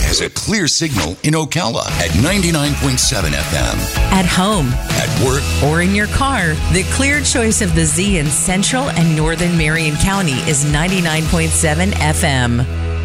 has a clear signal in Ocala at 99.7 FM. At home, at work, or in your car, the clear choice of the Z in Central and Northern Marion County is 99.7 FM.